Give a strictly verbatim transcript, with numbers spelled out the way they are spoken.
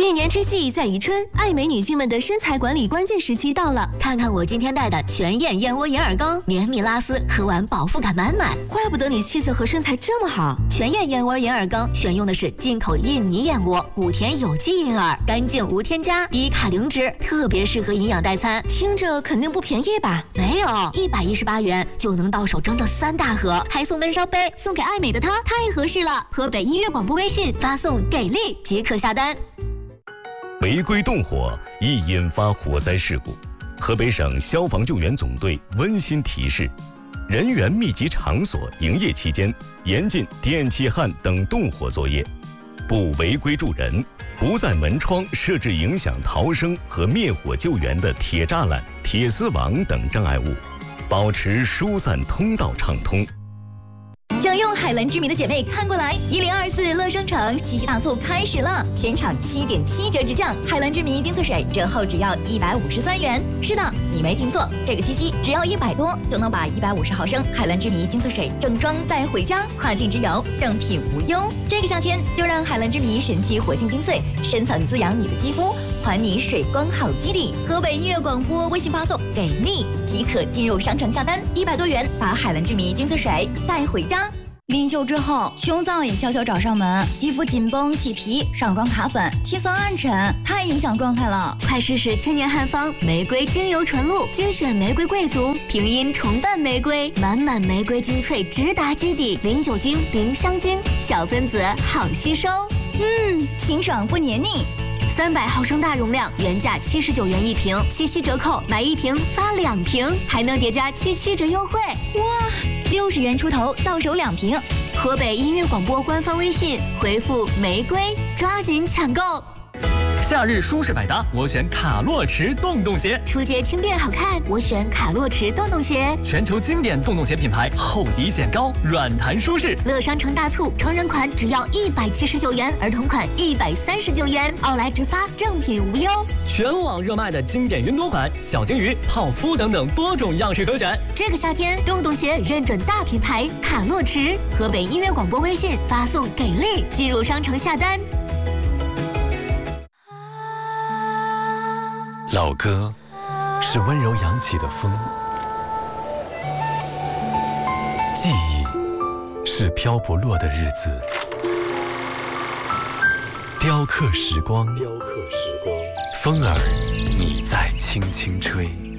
一年之计在于春，爱美女性们的身材管理关键时期到了。 看看我今天带的全燕燕窝银耳羹，绵密拉丝，喝完饱腹感满满。 怪不得你气色和身材这么好。 全燕燕窝银耳羹选用的是进口印尼燕窝，谷田有机银耳，干净无添加，低卡零脂，特别适合营养代餐。 听着肯定不便宜吧？ 没有，一百一十八元就能到手整整三大盒，还送闷烧杯，送给爱美的她太合适了。河北音乐广播微信发送给力即可下单。 违规动火易引发火灾事故，河北省消防救援总队温馨提示：人员密集场所营业期间，严禁电气焊等动火作业，不违规助人，不在门窗设置影响逃生和灭火救援的铁栅栏、铁丝网等障碍物，保持疏散通道畅通。 享用海蓝之谜的姐妹看过来，一零二四乐商城七夕大促开始了，全场七点七折直降，海蓝之谜精粹水折后只要一百五十三元。是的，你没听错，这个七夕只要一百多就能把一百五十毫升海蓝之谜精粹水正装带回家，跨境之游正品无忧。这个夏天就让海蓝之谜神奇活性精粹深层滋养你的肌肤，还你水光好基底。河北音乐广播微信发送给力即可进入商城下单，一百多元把海蓝之谜精粹水带回家。临休之后，穷燥也悄悄找上门，肌肤紧绷起皮，上妆卡粉，气色暗沉，太影响状态了。 快试试千年汉方玫瑰精油纯露，精选玫瑰贵族，平阴重瓣玫瑰，满满玫瑰精粹直达基底，零酒精，零香精，小分子好吸收。 嗯，清爽不黏腻。 三百毫升大容量，原价七十九元一瓶，七夕折扣买一瓶发两瓶，还能叠加七七折优惠。 哇，六十元出头到手两瓶。 河北音乐广播官方微信回复玫瑰，抓紧抢购。 夏日舒适百搭，我选卡洛驰洞洞鞋。 出街轻便好看，我选卡洛驰洞洞鞋。 全球经典洞洞鞋品牌，厚底显高，软弹舒适。 乐商城大促，成人款只要一百七十九元，儿童款一百三十九元，奥莱直发，正品无忧。 全网热卖的经典云朵款，小金鱼、泡芙等等多种样式可选。 这个夏天，洞洞鞋认准大品牌卡洛驰。河北音乐广播微信发送给力，进入商城下单。 老歌是温柔扬起的风，记忆是飘不落的日子，雕刻时光，雕刻时光，风儿你在轻轻吹。